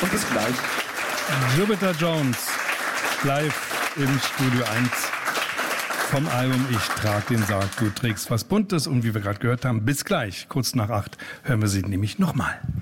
und bis gleich. Jupiter Jones, live im Studio 1 vom Album Ich trag den Sarg, du trägst was Buntes. Und wie wir gerade gehört haben, bis gleich, kurz nach 8, hören wir sie nämlich nochmal.